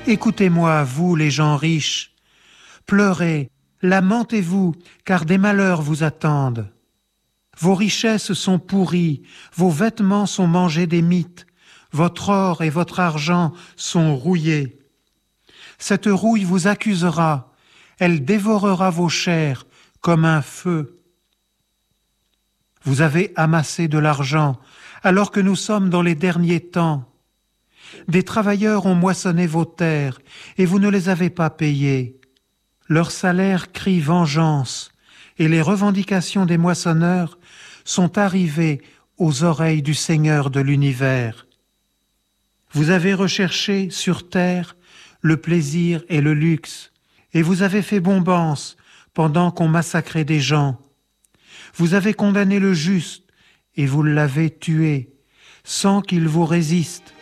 Écoutez-moi, vous les gens riches. Pleurez, lamentez-vous, car des malheurs vous attendent. Vos richesses sont pourries, vos vêtements sont mangés des mites, votre or et votre argent sont rouillés. Cette rouille vous accusera, elle dévorera vos chairs comme un feu. Vous avez amassé de l'argent, alors que nous sommes dans les derniers temps. Des travailleurs ont moissonné vos terres, et vous ne les avez pas payés. Leur salaire crie vengeance, et les revendications des moissonneurs sont arrivées aux oreilles du Seigneur de l'univers. Vous avez recherché sur terre le plaisir et le luxe, et vous avez fait bombance pendant qu'on massacrait des gens. Vous avez condamné le juste, et vous l'avez tué, sans qu'il vous résiste.